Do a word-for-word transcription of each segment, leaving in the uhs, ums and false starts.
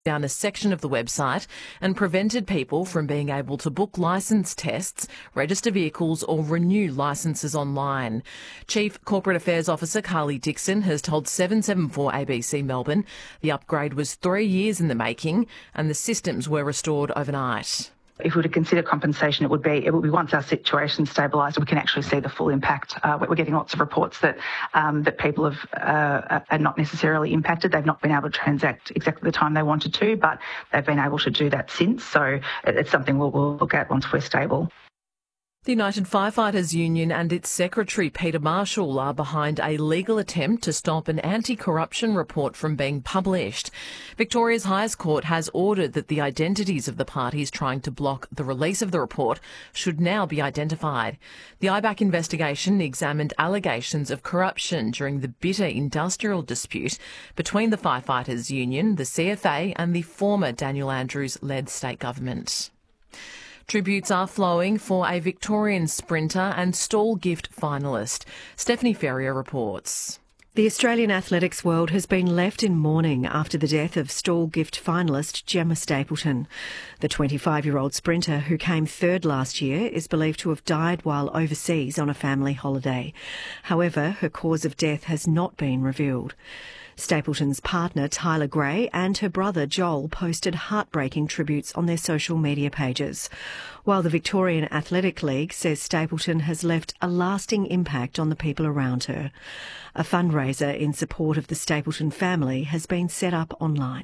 down a section of the website and prevented people from being able to book licence tests, register vehicles or renew licences online. Chief Corporate Affairs Officer Carly Dixon has told seven seven four A B C Melbourne the upgrade was three years in the making and the systems were restored overnight. If we were to consider compensation, it would be it would be once our situation stabilised, we can actually see the full impact. Uh, we're getting lots of reports that um, that people have uh, are not necessarily impacted. They've not been able to transact exactly the time they wanted to, but they've been able to do that since. So it's something we'll, we'll look at once we're stable. The United Firefighters Union and its secretary Peter Marshall are behind a legal attempt to stop an anti-corruption report from being published. Victoria's highest court has ordered that the identities of the parties trying to block the release of the report should now be identified. The I B A C investigation examined allegations of corruption during the bitter industrial dispute between the Firefighters Union, the C F A and the former Daniel Andrews-led state government. Tributes are flowing for a Victorian sprinter and stall gift finalist. Stephanie Ferrier reports. The Australian athletics world has been left in mourning after the death of stall gift finalist Gemma Stapleton. The twenty-five-year-old sprinter who came third last year is believed to have died while overseas on a family holiday. However, her cause of death has not been revealed. Stapleton's partner Tyler Gray and her brother Joel posted heartbreaking tributes on their social media pages, while the Victorian Athletic League says Stapleton has left a lasting impact on the people around her. A fundraiser in support of the Stapleton family has been set up online.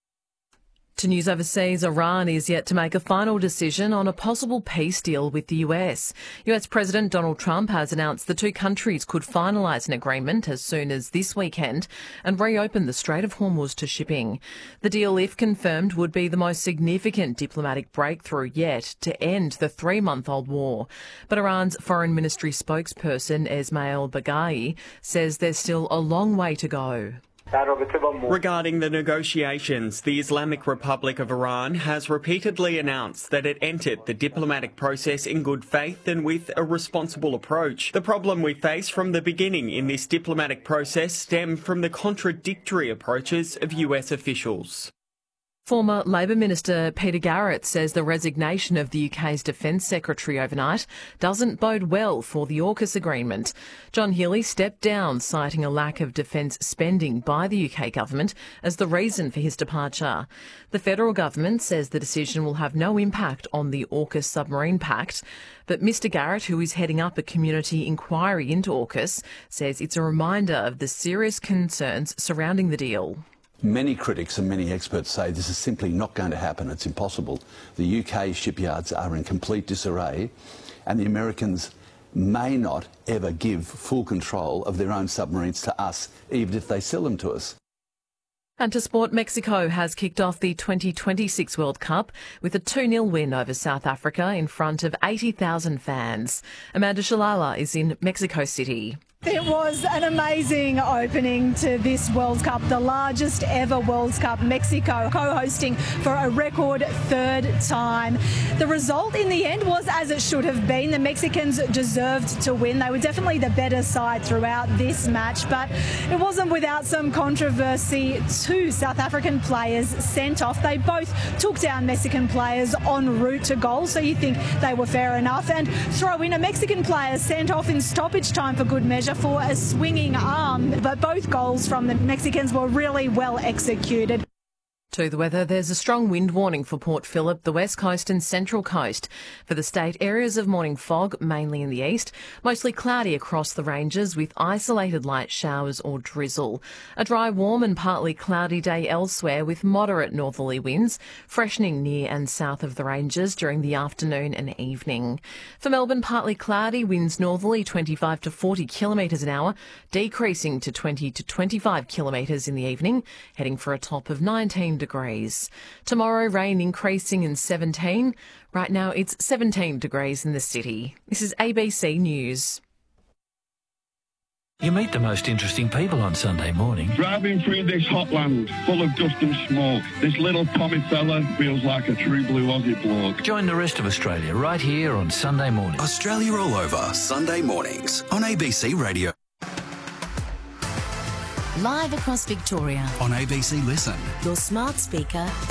To news overseas, Iran is yet to make a final decision on a possible peace deal with the U S. U S President Donald Trump has announced the two countries could finalise an agreement as soon as this weekend and reopen the Strait of Hormuz to shipping. The deal, if confirmed, would be the most significant diplomatic breakthrough yet to end the three-month-old war. But Iran's Foreign Ministry spokesperson Esmail Baghaei says there's still a long way to go. Regarding the negotiations, the Islamic Republic of Iran has repeatedly announced that it entered the diplomatic process in good faith and with a responsible approach. The problem we face from the beginning in this diplomatic process stemmed from the contradictory approaches of U S officials. Former Labor Minister Peter Garrett says the resignation of the U K's Defence Secretary overnight doesn't bode well for the AUKUS agreement. John Healey stepped down, citing a lack of defence spending by the U K government as the reason for his departure. The federal government says the decision will have no impact on the AUKUS submarine pact, but Mr Garrett, who is heading up a community inquiry into AUKUS, says it's a reminder of the serious concerns surrounding the deal. Many critics and many experts say this is simply not going to happen. It's impossible. The U K shipyards are in complete disarray, and the Americans may not ever give full control of their own submarines to us, even if they sell them to us. And to sport, Mexico has kicked off the twenty twenty-six World Cup with a two nil win over South Africa in front of eighty thousand fans. Amanda Shalala is in Mexico City. It was an amazing opening to this World Cup, the largest ever World Cup. Mexico co-hosting for a record third time. The result in the end was as it should have been. The Mexicans deserved to win. They were definitely the better side throughout this match, but it wasn't without some controversy. Two South African players sent off. They both took down Mexican players en route to goal, so you think they were fair enough. And throw in a Mexican player sent off in stoppage time for good measure for a swinging arm, but both goals from the Mexicans were really well executed. To the weather, there's a strong wind warning for Port Phillip, the west coast and central coast. For the state, areas of morning fog, mainly in the east, mostly cloudy across the ranges with isolated light showers or drizzle. A dry, warm and partly cloudy day elsewhere with moderate northerly winds, freshening near and south of the ranges during the afternoon and evening. For Melbourne, partly cloudy, winds northerly twenty-five to forty kilometres an hour, decreasing to twenty to twenty-five kilometres in the evening, heading for a top of nineteen degrees. Tomorrow, rain increasing in seventeen. Right now, it's seventeen degrees in the city. This is A B C News. You meet the most interesting people on Sunday morning. Driving through this hot land full of dust and smoke, this little Tommy fella feels like a true blue Aussie bloke. Join the rest of Australia right here on Sunday morning. Australia All Over, Sunday mornings on A B C Radio. live across Victoria. On A B C Listen. Your smart speaker